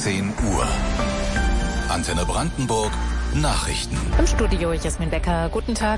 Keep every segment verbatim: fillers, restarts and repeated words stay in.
zehn Uhr. Antenne Brandenburg, Nachrichten. Im Studio Jasmin Becker, guten Tag.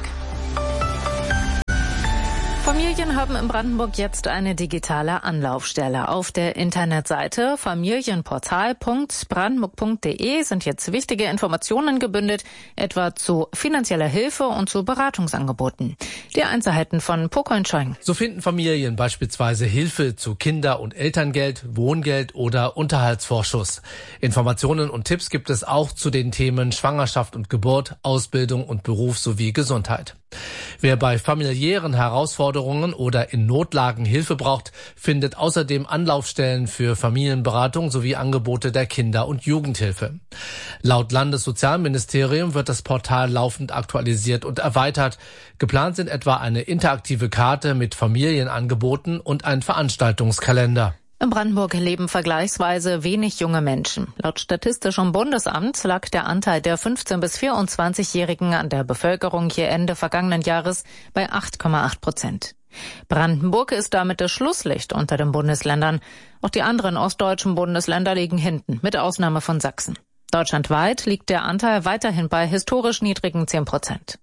Familien haben in Brandenburg jetzt eine digitale Anlaufstelle. Auf der Internetseite familienportal punkt brandenburg punkt de sind jetzt wichtige Informationen gebündelt, etwa zu finanzieller Hilfe und zu Beratungsangeboten. Die Einzelheiten von Pocoin Schoing. So finden Familien beispielsweise Hilfe zu Kinder- und Elterngeld, Wohngeld oder Unterhaltsvorschuss. Informationen und Tipps gibt es auch zu den Themen Schwangerschaft und Geburt, Ausbildung und Beruf sowie Gesundheit. Wer bei familiären Herausforderungen oder in Notlagen Hilfe braucht, findet außerdem Anlaufstellen für Familienberatung sowie Angebote der Kinder- und Jugendhilfe. Laut Landessozialministerium wird das Portal laufend aktualisiert und erweitert. Geplant sind etwa eine interaktive Karte mit Familienangeboten und ein Veranstaltungskalender. In Brandenburg leben vergleichsweise wenig junge Menschen. Laut Statistischem Bundesamt lag der Anteil der fünfzehn- bis vierundzwanzigjährigen an der Bevölkerung hier Ende vergangenen Jahres bei acht Komma acht Prozent. Brandenburg ist damit das Schlusslicht unter den Bundesländern. Auch die anderen ostdeutschen Bundesländer liegen hinten, mit Ausnahme von Sachsen. Deutschlandweit liegt der Anteil weiterhin bei historisch niedrigen zehn Prozent.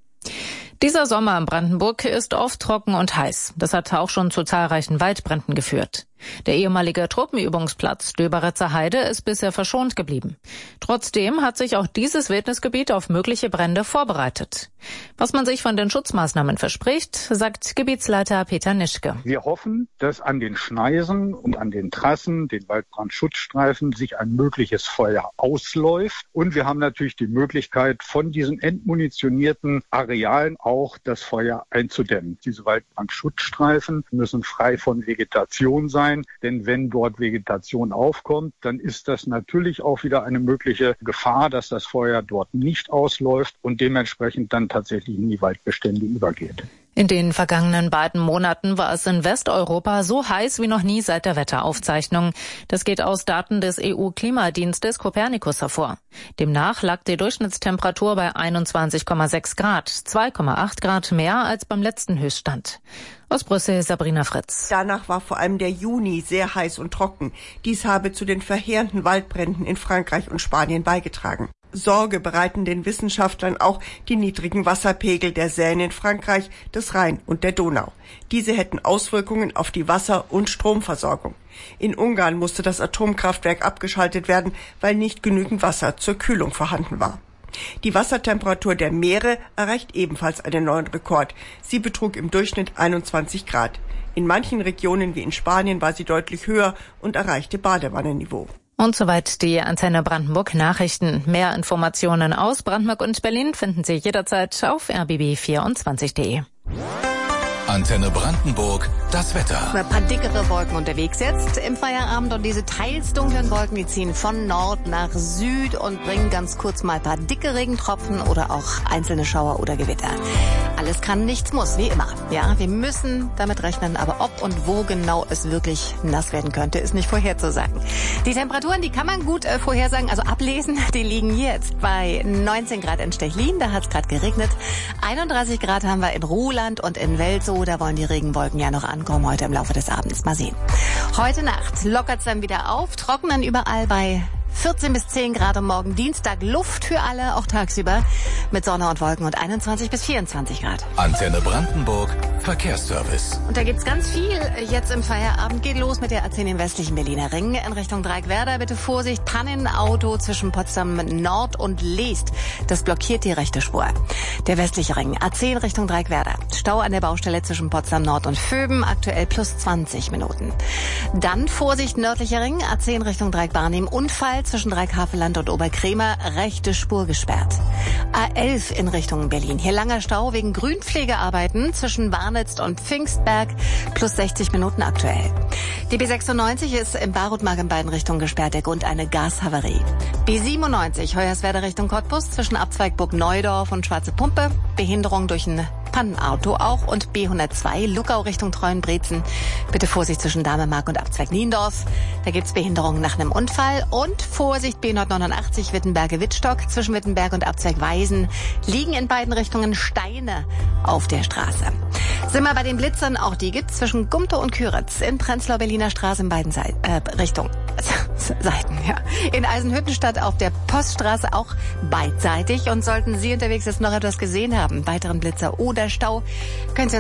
Dieser Sommer in Brandenburg ist oft trocken und heiß. Das hat auch schon zu zahlreichen Waldbränden geführt. Der ehemalige Truppenübungsplatz Döberitzer Heide ist bisher verschont geblieben. Trotzdem hat sich auch dieses Wildnisgebiet auf mögliche Brände vorbereitet. Was man sich von den Schutzmaßnahmen verspricht, sagt Gebietsleiter Peter Nischke. Wir hoffen, dass an den Schneisen und an den Trassen, den Waldbrandschutzstreifen, sich ein mögliches Feuer ausläuft. Und wir haben natürlich die Möglichkeit, von diesen entmunitionierten Arealen auch das Feuer einzudämmen. Diese Waldbrandschutzstreifen müssen frei von Vegetation sein. Denn wenn dort Vegetation aufkommt, dann ist das natürlich auch wieder eine mögliche Gefahr, dass das Feuer dort nicht ausläuft und dementsprechend dann tatsächlich in die Waldbestände übergeht. In den vergangenen beiden Monaten war es in Westeuropa so heiß wie noch nie seit der Wetteraufzeichnung. Das geht aus Daten des E U-Klimadienstes Copernicus hervor. Demnach lag die Durchschnittstemperatur bei einundzwanzig Komma sechs Grad, zwei Komma acht Grad mehr als beim letzten Höchststand. Aus Brüssel Sabrina Fritz. Danach war vor allem der Juni sehr heiß und trocken. Dies habe zu den verheerenden Waldbränden in Frankreich und Spanien beigetragen. Sorge bereiten den Wissenschaftlern auch die niedrigen Wasserpegel der Seine in Frankreich, des Rhein und der Donau. Diese hätten Auswirkungen auf die Wasser- und Stromversorgung. In Ungarn musste das Atomkraftwerk abgeschaltet werden, weil nicht genügend Wasser zur Kühlung vorhanden war. Die Wassertemperatur der Meere erreicht ebenfalls einen neuen Rekord. Sie betrug im Durchschnitt einundzwanzig Grad. In manchen Regionen wie in Spanien war sie deutlich höher und erreichte Badewannenniveau. Und soweit die Antenne Brandenburg Nachrichten. Mehr Informationen aus Brandenburg und Berlin finden Sie jederzeit auf r b b vierundzwanzig punkt de. Antenne Brandenburg, das Wetter. Ein paar dickere Wolken unterwegs jetzt im Feierabend und diese teils dunklen Wolken, die ziehen von Nord nach Süd und bringen ganz kurz mal ein paar dicke Regentropfen oder auch einzelne Schauer oder Gewitter. Alles kann, nichts muss, wie immer. Ja, wir müssen damit rechnen, aber ob und wo genau es wirklich nass werden könnte, ist nicht vorherzusagen. Die Temperaturen, die kann man gut äh, vorhersagen, also ablesen, die liegen jetzt bei neunzehn Grad in Stechlin, da hat es gerade geregnet. einunddreißig Grad haben wir in Ruhland und in Welzow. Da wollen die Regenwolken ja noch ankommen heute im Laufe des Abends. Mal sehen. Heute Nacht lockert es dann wieder auf. Trocknen überall bei vierzehn bis zehn Grad am Morgen Dienstag. Luft für alle, auch tagsüber. Mit Sonne und Wolken und einundzwanzig bis vierundzwanzig Grad. Antenne Brandenburg, Verkehrsservice. Und da gibt's ganz viel jetzt im Feierabend. Geht los mit der A zehn im westlichen Berliner Ring in Richtung Dreieckwerder. Bitte Vorsicht, Pannenauto zwischen Potsdam Nord und Leest. Das blockiert die rechte Spur. Der westliche Ring, A zehn Richtung Dreieckwerder. Stau an der Baustelle zwischen Potsdam Nord und Vöben, aktuell plus zwanzig Minuten. Dann Vorsicht, nördlicher Ring, A zehn Richtung Dreieck-Barnim. Unfall zwischen Dreieck-Havelland und Oberkremer, rechte Spur gesperrt. A elf in Richtung Berlin. Hier langer Stau wegen Grünpflegearbeiten zwischen Warnitz und Pfingstberg, plus sechzig Minuten aktuell. Die B sechsundneunzig ist im Barutmark in beiden Richtungen gesperrt, der Grund eine Gashavarie. B siebenundneunzig Hoyerswerda Richtung Cottbus zwischen Abzweig Burg-Neudorf und Schwarze Pumpe, Behinderung durch ein Pannenauto auch, und B hundertzwei Luckau Richtung Treuenbrezen. Bitte Vorsicht zwischen Damemark und Abzweig Niendorf. Da gibt's Behinderungen nach einem Unfall. Und Vorsicht B hundertneunundachtzig Wittenberge-Wittstock zwischen Wittenberg und Abzweig Weisen. Liegen in beiden Richtungen Steine auf der Straße. Sind wir bei den Blitzern, auch die gibt's zwischen Gumtow und Küritz in Prenzlau-Berliner Straße in beiden Seiten, äh, Richtungen. Seiten, ja. In Eisenhüttenstadt auf der Poststraße auch beidseitig. Und sollten Sie unterwegs jetzt noch etwas gesehen haben, weiteren Blitzer oder Stau, können Sie